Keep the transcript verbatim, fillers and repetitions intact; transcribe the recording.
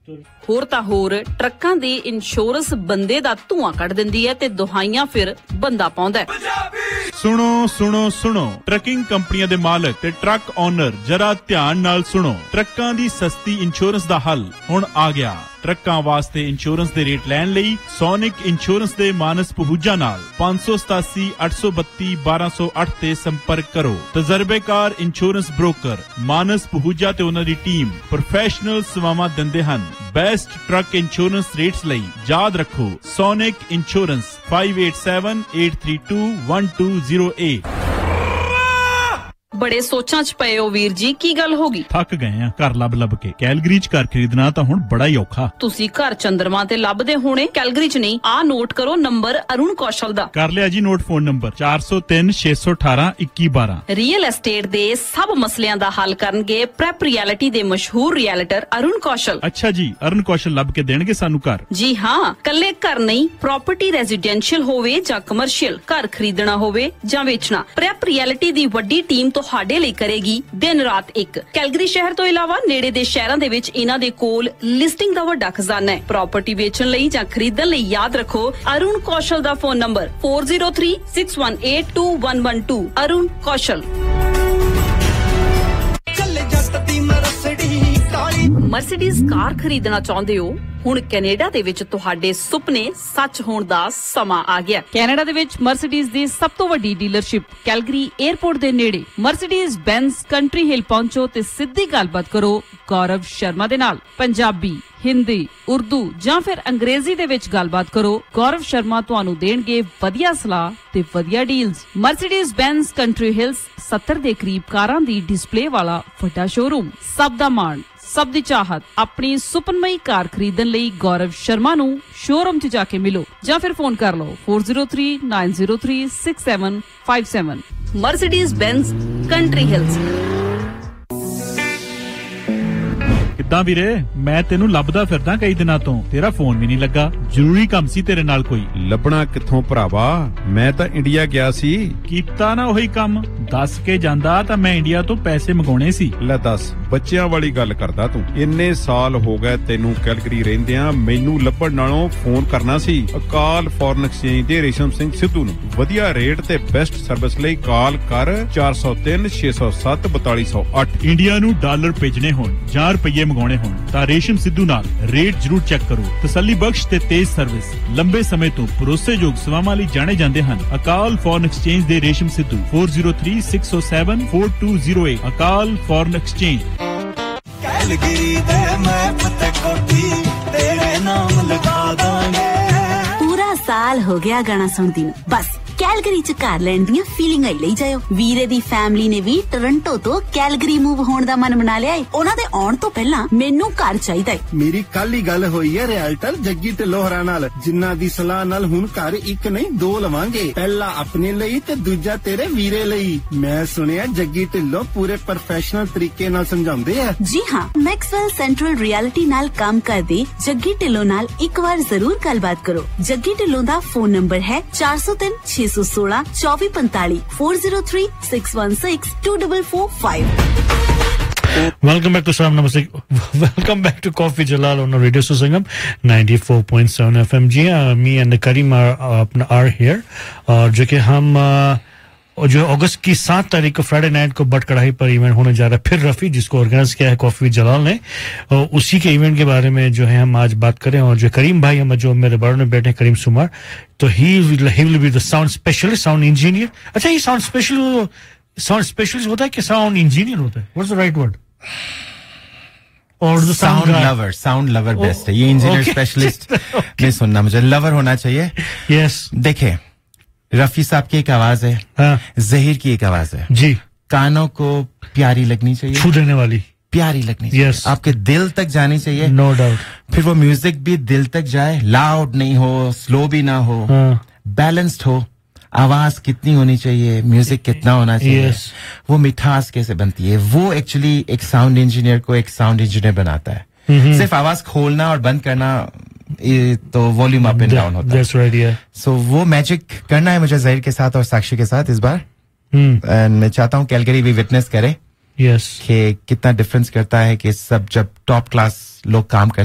ਹੋਰ ਤਾਂ ਹੋਰ ਟਰੱਕਾਂ ਦੀ ਇੰਸ਼ੋਰੈਂਸ ਬੰਦੇ ਦਾ ਧੂਆਂ ਕੱਢ ਦਿੰਦੀ ਹੈ ਤੇ ਦੁਹਾਈਆਂ ਫਿਰ ਬੰਦਾ ਪਾਉਂਦਾ ਹੈ। ਸੁਣੋ ਸੁਣੋ ਸੁਣੋ ਟਰੱਕਿੰਗ ਕੰਪਨੀਆਂ ਦੇ ਮਾਲਕ ਤੇ ਟਰੱਕ ਓਨਰ ਜਰਾ ਧਿਆਨ ਨਾਲ ਸੁਣੋ। ਟਰੱਕਾਂ ਦੀ ਸਸਤੀ ਇੰਸ਼ੋਰੈਂਸ ਦਾ ਹੱਲ ਹੁਣ ਆ ਗਿਆ। ਟਰੱਕਾਂ ਵਾਸਤੇ ਇੰਸ਼ੋਰੈਂਸ ਦੇ ਰੇਟ ਲੈਣ ਲਈ ਸੋਨਿਕ ਇੰਸ਼ੋਰੈਂਸ ਦੇ ਮਾਨਸ ਪਹੂਜਾ ਨਾਲ ਪੰਜ ਸੌ ਸਤਾਸੀ ਅੱਠ ਸੌ ਬੱਤੀ ਬਾਰਾਂ ਸੌ ਅੱਠ ਤੇ ਸੰਪਰਕ ਕਰੋ। ਤਜਰਬੇਕਾਰ ਇੰਸ਼ੋਰੈਂਸ ਬ੍ਰੋਕਰ ਮਾਨਸ ਪਹੂਜਾ ਤੇ ਉਹਨਾਂ ਦੀ ਟੀਮ ਪ੍ਰੋਫੈਸ਼ਨਲ ਸੇਵਾਵਾਂ ਦਿੰਦੇ ਹਨ। ਬੈਸਟ ਟਰੱਕ ਇੰਸ਼ੋਰੈਂਸ ਰੇਟਸ ਲਈ ਯਾਦ ਰੱਖੋ sonic insurance five eight seven eight three two one two zero eight। ਬੜੇ ਸੋਚਾਂ ਚ ਪਏ ਹੋ ਵੀਰ ਜੀ, ਕੀ ਗੱਲ ਹੋ ਗਈ? ਥੱਕ ਗਏ ਆ ਘਰ ਲੱਭ ਲੱਭ ਕੇ। ਕੈਲਗਰੀ ਚ ਘਰ ਖਰੀਦਣਾ ਤਾਂ ਹੁਣ ਬੜਾ ਹੀ ਔਖਾ। ਤੁਸੀਂ ਘਰ ਚੰਦਰਮਾ ਤੇ ਲੱਭਦੇ ਹੋਣੇ, ਕੈਲਗਰੀ ਚ ਨਹੀਂ। ਆ ਨੋਟ ਕਰੋ ਨੰਬਰ ਅਰੁਣ ਕੌਸ਼ਲ ਦਾ। ਕਰ ਲਿਆ ਜੀ ਨੋਟ। ਫੋਨ ਨੰਬਰ ਚਾਰ zero three six one eight one one one two। Real estate ਦੇ ਸਭ ਮਸਲਿਆਂ ਦਾ ਹੱਲ ਕਰਨਗੇ ਪ੍ਰੈਪ ਰਿਐਲਿਟੀ ਦੇ ਮਸ਼ਹੂਰ ਰਿਐਲਿਟਰ ਅਰੁਣ ਕੌਸ਼ਲ। ਅੱਛਾ ਜੀ, ਅਰੁਣ ਕੌਸ਼ਲ ਲੱਭ ਕੇ ਦੇਣਗੇ ਸਾਨੂੰ ਘਰ? ਜੀ ਹਾਂ, ਕੱਲੇ ਘਰ ਨਹੀਂ, ਪ੍ਰਾਪਰਟੀ ਰੈਜ਼ੀਡੈਂਸ਼ੀਅਲ ਹੋਵੇ ਜਾਂ ਕਮਰਸ਼ੀਅਲ, ਘਰ ਖਰੀਦਣਾ ਹੋਵੇ ਜਾਂ ਵੇਚਣਾ, ਪ੍ਰੈਪ ਰਿਐਲਿਟੀ ਦੀ ਵੱਡੀ ਟੀਮ ਤੁਹਾਡੇ ਲਈ ਕਰੇਗੀ ਦਿਨ ਰਾਤ ਇੱਕ। ਕੈਲਗਰੀ ਸ਼ਹਿਰ ਤੋਂ ਇਲਾਵਾ ਨੇੜੇ ਦੇ ਸ਼ਹਿਰਾਂ ਦੇ ਵਿੱਚ ਇਹਨਾਂ ਦੇ ਕੋਲ ਲਿਸਟਿੰਗ ਦਾ ਵੱਡਾ ਖਜ਼ਾਨਾ ਹੈ। ਪ੍ਰਾਪਰਟੀ ਵੇਚਣ ਲਈ ਜਾਂ ਖਰੀਦਣ ਲਈ ਯਾਦ ਰੱਖੋ ਅਰੁਣ ਕੌਸ਼ਲ ਦਾ phone number four zero three six one eight two one one two। Arun ਕੌਸ਼ਲ। ਮਰਸੀਡੀਜ਼ ਕਾਰ ਖਰੀਦਣਾ ਚਾਹੁੰਦੇ ਹੋ? ਹੁਣ ਕੈਨੇਡਾ ਦੇ ਵਿੱਚ ਤੁਹਾਡੇ ਸੁਪਨੇ ਸੱਚ ਹੋਣ ਦਾ ਸਮਾਂ ਆ ਗਿਆ। ਕੈਨੇਡਾ ਦੇ ਵਿੱਚ ਮਰਸੀਡੀਜ਼ ਦੀ ਸਭ ਤੋਂ ਵੱਡੀ ਡੀਲਰਸ਼ਿਪ ਕੈਲਗਰੀ 에ਅਰਪੋਰਟ ਦੇ ਨੇੜੇ ਮਰਸੀਡੀਜ਼ ਬੈਂਜ਼ ਕੰਟਰੀ ਹਿੱਲ ਪਹੁੰਚੋ ਤੇ ਸਿੱਧੀ ਗੱਲਬਾਤ ਕਰੋ ਗੌਰਵ ਸ਼ਰਮਾ ਦੇ ਨਾਲ। ਪੰਜਾਬੀ, ਹਿੰਦੀ, ਉਰਦੂ ਜਾਂ ਫਿਰ ਅੰਗਰੇਜ਼ੀ ਦੇ ਵਿੱਚ ਗੱਲਬਾਤ ਕਰੋ। ਗੌਰਵ ਸ਼ਰਮਾ ਤੁਹਾਨੂੰ ਦੇਣਗੇ ਵਧੀਆ ਸਲਾਹ ਤੇ ਵਧੀਆ ਡੀਲਸ। ਮਰਸੀਡੀਜ਼ ਬੈਂਜ਼ ਕੰਟਰੀ ਹਿਲਸ ਸੱਤਰ ਦੇ ਕਰੀਬ ਕਾਰਾਂ ਦੀ ਡਿਸਪਲੇ ਵਾਲਾ ਵੱਡਾ ਸ਼ੋਰੂਮ। ਸਭ ਦਾ ਮਾਣ, ਸਭ ਦੀ ਚਾਹਤ। ਆਪਣੀ ਸੁਪਨਮਈ ਕਾਰ ਖਰੀਦਣ ਲਈ ਗੌਰਵ ਸ਼ਰਮਾ ਨੂੰ ਸ਼ੋਰੂਮ 'ਚ ਜਾ ਕੇ ਮਿਲੋ ਜਾਂ ਫਿਰ ਫੋਨ ਕਰ ਲਓ four zero three nine zero three six seven five seven। Mercedes ਬੈਂਜ਼ country Hills. ਕਿੱਦਾਂ ਵੀਰੇ? ਮੈਂ ਤੈਨੂੰ ਲੱਭਦਾ ਫਿਰਦਾ ਕਈ ਦਿਨਾਂ ਤੋਂ, ਤੇਰਾ ਫੋਨ ਵੀ ਨਹੀਂ ਲੱਗਾ। ਜ਼ਰੂਰੀ ਕੰਮ ਸੀ ਤੇਰੇ ਨਾਲ ਕੋਈ? ਲੱਭਣਾ ਕਿੱਥੋਂ ਭਰਾਵਾ, ਮੈਂ ਤਾਂ ਇੰਡੀਆ ਗਿਆ ਸੀ। ਕੀਤਾ ਨਾ ਉਹੀ ਕੰਮ? ਦੱਸ ਕੇ ਜਾਂਦਾ ਤਾਂ ਮੈਂ ਇੰਡੀਆ ਤੋਂ ਪੈਸੇ ਮੰਗਾਉਣੇ ਸੀ। ਲੈ ਦੱਸ, ਬੱਚਿਆਂ ਵਾਲੀ ਗੱਲ ਕਰਦਾ ਤੂੰ। ਇੰਨੇ ਸਾਲ ਹੋ ਗਏ ਤੈਨੂੰ ਕੈਲਗਰੀ ਰਹਿੰਦਿਆਂ, ਮੈਨੂੰ ਲੱਭਣ ਨਾਲੋਂ ਫੋਨ ਕਰਨਾ ਸੀ ਅਕਾਲ ਫੋਰਨ ਐਕਸਚੇਂਜ ਦੇ ਰੇਸ਼ਮ ਸਿੰਘ ਸਿੱਧੂ ਨੂੰ। ਵਧੀਆ ਰੇਟ ਤੇ ਬੈਸਟ ਸਰਵਿਸ ਲਈ ਕਾਲ ਕਰ ਚਾਰ zero three six zero seven four four zero eight। India ਨੂੰ ਡਾਲਰ ਭੇਜਣੇ ਹੋਣ ਜਾਂ ਰੁਪਈਏ ਮੰਗਾਉਣੇ ਹੋਣ ਤਾਂ ਰੇਸ਼ਮ ਸਿੱਧੂ ਨਾਲ ਰੇਟ ਜ਼ਰੂਰ ਚੈੱਕ ਕਰੋ। ਤਸੱਲੀ ਬਖਸ਼ ਤੇ ਤੇਜ਼ ਸਰਵਿਸ, ਲੰਬੇ ਸਮੇਂ ਤੋਂ ਭਰੋਸੇਯੋਗ ਸੇਵਾਵਾਂ ਲਈ ਜਾਣੇ ਜਾਂਦੇ ਹਨ। ਅਕਾਲ ਫੋਰਨ ਐਕਸਚੇਂਜ ਦੇ ਰੇਸ਼ਮ Sidhu four zero three six zero seven four two zero eight। ਅਕਾਲ ਫੋਰਨ ਐਕਸਚੇਂਜ। ਕੈਲਗਰੀ ਦੇ ਮੈਪ ਤੇ ਕੋਠੀ ਤੇਰੇ ਨਾਮ ਲਗਾ ਦਾਂਗੇ। ਪੂਰਾ ਸਾਲ ਹੋ ਗਿਆ ਗਾਣਾ ਸੁਣਦੀ ਨੂੰ। ਬਸ ਕੈਲਗਰੀ ਚ ਘਰ ਲੈਣ ਦੀਆਂ ਫੀਲਿੰਗਾਂ ਹੀ ਲਈ ਜਾਇਓ। ਵੀਰੇ ਦੀ ਫੈਮਿਲੀ ਨੇ ਵੀ ਟੋਰਾਂਟੋ ਤੋਂ ਕੈਲਗਰੀ ਮੂਵ ਹੋਣ ਦਾ ਮਨ ਬਣਾ ਲਿਆ ਏ। ਉਹਨਾਂ ਦੇ ਆਉਣ ਤੋਂ ਪਹਿਲਾਂ ਮੈਨੂੰ ਘਰ ਚਾਹੀਦਾ ਏ। ਮੇਰੀ ਕੱਲ ਹੀ ਗੱਲ ਹੋਈ ਹੈ ਰਿਐਲਟਰ ਜੱਗੀ ਢਿੱਲੋਂ ਹੋਰਾਂ ਨਾਲ, ਜਿਨ੍ਹਾਂ ਦੀ ਸਲਾਹ ਨਾਲ ਹੁਣ ਘਰ ਇੱਕ ਨਹੀਂ ਦੋ ਲਵਾਂਗੇ। ਪਹਿਲਾ ਆਪਣੇ ਲਈ ਤੇ ਦੂਜਾ ਤੇਰੇ ਵੀਰੇ ਲਈ। ਮੈਂ ਸੁਣਿਆ ਜੱਗੀ ਢਿੱਲੋਂ ਪੂਰੇ ਪ੍ਰੋਫੈਸ਼ਨਲ ਤਰੀਕੇ ਨਾਲ ਸਮਝਾਉਂਦੇ ਆ। ਜੀ ਹਾਂ, ਮੈਕਸਵੈਲ ਸੈਂਟਰਲ ਰਿਐਲਿਟੀ ਨਾਲ ਕੰਮ ਕਰਦੇ ਜੱਗੀ ਢਿੱਲੋਂ ਨਾਲ ਇੱਕ ਵਾਰ ਜ਼ਰੂਰ ਗੱਲਬਾਤ ਕਰੋ। ਜੱਗੀ ਢਿੱਲੋਂ ਦਾ ਫੋਨ ਨੰਬਰ ਹੈ ਚਾਰ zero three six one six ਚੌਵੀ ਪੰਤਾਲੀ four zero three six one six two four four five। Welcome back to Sam Namaste. Welcome back to Coffee Jalal on Radio Sangam ninety-four point seven F M. Ji me and Karim are uh, are here और जो कि हम uh, और जो अगस्त की सात तारीख को फ्राइडे नाइट को बट कढ़ाई पर इवेंट होने जा रहा है फिर रफी, जिसको ऑर्गेनाइज किया है कॉफी जलाल ने। और उसी के इवेंट के बारे में जो है हम आज बात करें। और जो करीम भाई हम जो मेरे बड़ों में बैठे करीम सुमार, तो ही he will be the sound specialist, sound engineer. अच्छा, ये साउंड स्पेशल साउंड स्पेशलिस्ट होता है कि साउंड इंजीनियर होता है? What's the right word? और sound lover, sound lover best है। ये इंजीनियर स्पेशलिस्ट नहीं सुनना, मुझे लवर होना चाहिए। यस, देखे रफी साहब की एक आवाज है, हाँ। जहीर की एक आवाज है जी, कानों को प्यारी लगनी चाहिए, छू देने वाली, प्यारी लगनी चाहिए, yes। आपके दिल तक जानी चाहिए, नो डाउट। फिर वो म्यूजिक भी दिल तक जाए, लाउड नहीं हो, स्लो भी ना हो, बैलेंस्ड हो। आवाज कितनी होनी चाहिए, म्यूजिक कितना होना चाहिए, yes। वो मिठास कैसे बनती है, वो एक्चुअली एक साउंड इंजीनियर को एक साउंड इंजीनियर बनाता है। mm-hmm। सिर्फ आवाज खोलना और बंद करना तो वॉल्यूम अप एंड डाउन होता है। That's right, yeah। So so, वो मैजिक करना है मुझे जहीर के साथ और साक्षी के साथ इस बार। hmm। एंड मैं चाहता हूँ कैलगरी भी विटनेस करे yes। कि कितना डिफरेंस करता है कि सब जब टॉप क्लास लोग काम करते